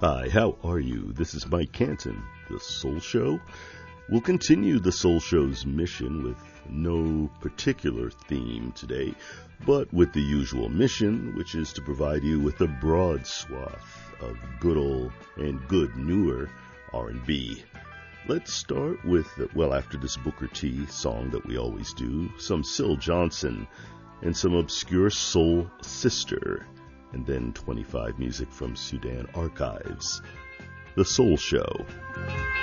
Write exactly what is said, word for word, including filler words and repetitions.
Hi, how are you? This is Mike Canton, The Soul Show. We'll continue The Soul Show's mission with no particular theme today, but with the usual mission, which is to provide you with a broad swath of good old and good newer R and B. Let's start with, well, after this Booker T song that we always do, some Syl Johnson and some obscure soul sister, and then twenty-five music from Sudan Archives. The Soul Show.